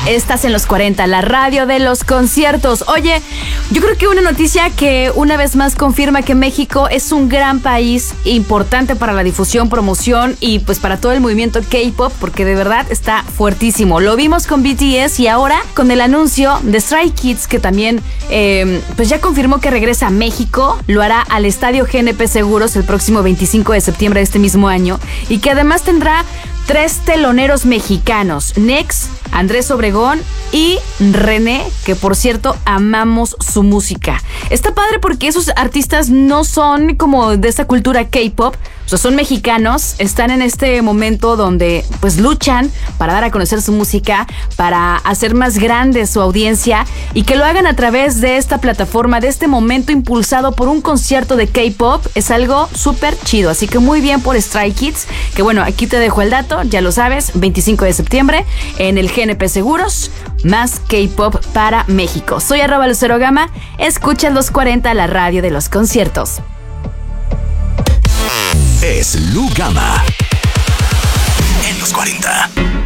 Estás en los 40, la radio de los conciertos. Oye, yo creo que una noticia que una vez más confirma que México es un gran país importante para la difusión, promoción y pues para todo el movimiento K-pop, porque de verdad está fuertísimo. Lo vimos con BTS y ahora con el anuncio de Stray Kids, que también pues ya confirmó que regresa a México. Lo hará al Estadio GNP Seguros el próximo 25 de septiembre de este mismo año y que además tendrá 3 teloneros mexicanos: Nex, Andrés Obregón y René, que por cierto amamos su música. Está padre porque esos artistas no son como de esta cultura K-pop, o sea, son mexicanos, están en este momento donde pues luchan para dar a conocer su música, para hacer más grande su audiencia y que lo hagan a través de esta plataforma, de este momento impulsado por un concierto de K-pop, es algo súper chido. Así que muy bien por Stray Kids, que bueno, aquí te dejo el dato, ya lo sabes, 25 de septiembre en el GNP Seguros, más K-pop para México. Soy @LuceroGama, escucha los 40, la radio de los conciertos. Es Lu Gama en los 40.